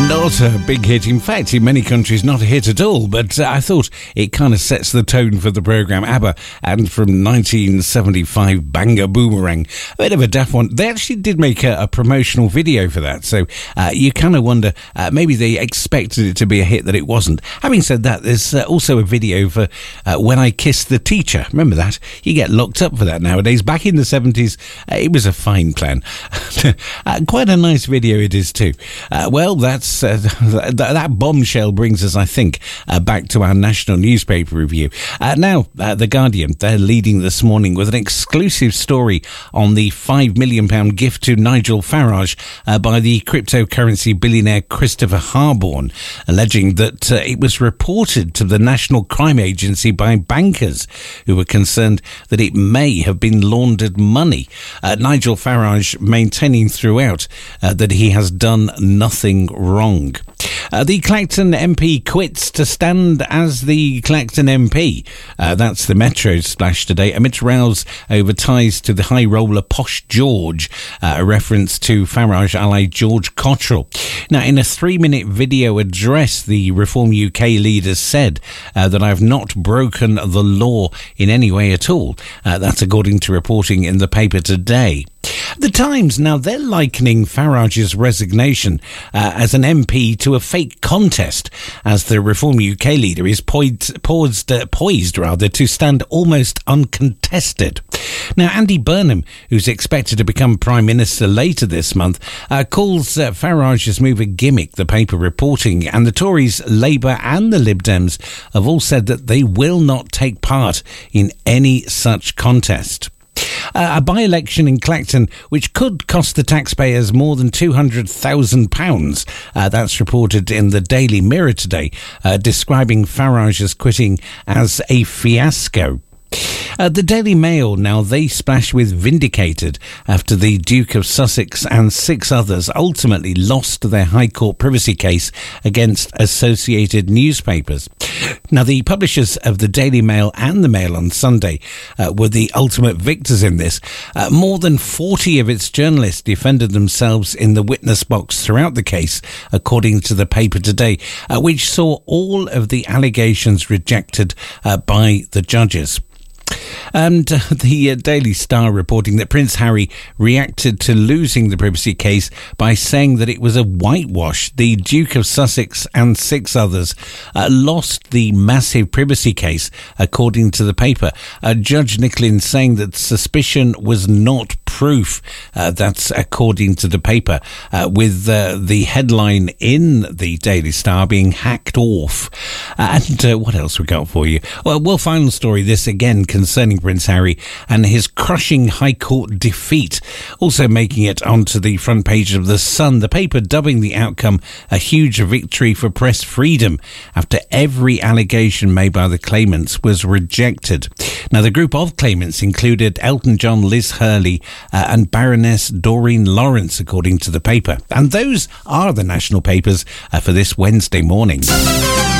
Not a big hit. In fact, in many countries, not a hit at all. But I thought it kind of sets the tone for the programme. ABBA, and from 1975, Banger Boomerang. A bit of a daft one. They actually did make a promotional video for that. So you kind of wonder, maybe they expected it to be a hit that it wasn't. Having said that, there's also a video for When I Kissed the Teacher. Remember that? You get locked up for that nowadays. Back in the 70s, it was a fine plan. Quite a nice video it is too. Well, that bombshell brings us, I think, back to our national newspaper review. Now, The Guardian, they're leading this morning with an exclusive story on the £5 million gift to Nigel Farage by the cryptocurrency billionaire Christopher Harborne, alleging that it was reported to the National Crime Agency by bankers who were concerned that it may have been laundered money. Nigel Farage maintaining throughout that he has done nothing wrong. The Clacton MP quits to stand as the Clacton MP. That's the Metro splash today, amidst rows over ties to the high roller Posh George, a reference to Farage ally George Cottrell. Now, in a 3-minute video address, the Reform UK leader said that I've not broken the law in any way at all. That's according to reporting in the paper today. The Times, now they're likening Farage's resignation as an MP to a fake contest, as the Reform UK leader is poised to stand almost uncontested. Now, Andy Burnham, who's expected to become Prime Minister later this month, calls Farage's move a gimmick, the paper reporting, and the Tories, Labour and the Lib Dems have all said that they will not take part in any such contest. A by-election in Clacton which could cost the taxpayers more than £200,000. That's reported in the Daily Mirror today, describing Farage's quitting as a fiasco. The Daily Mail, now they splash with Vindicated after the Duke of Sussex and 6 others ultimately lost their High Court privacy case against Associated Newspapers. Now, the publishers of the Daily Mail and the Mail on Sunday were the ultimate victors in this. More than 40 of its journalists defended themselves in the witness box throughout the case, according to the paper today, which saw all of the allegations rejected by the judges. And the Daily Star reporting that Prince Harry reacted to losing the privacy case by saying that it was a whitewash. The Duke of Sussex and 6 others lost the massive privacy case, according to the paper. Judge Nicklin saying that suspicion was not proof. That's according to the paper, with the headline in the Daily Star being hacked off. And what else we got for you? Well, final story, this again concerning Prince Harry and his crushing High Court defeat, also making it onto the front page of The Sun, the paper dubbing the outcome a huge victory for press freedom after every allegation made by the claimants was rejected. Now, the group of claimants included Elton John, Liz Hurley and Baroness Doreen Lawrence, according to the paper. And those are the national papers for this Wednesday morning.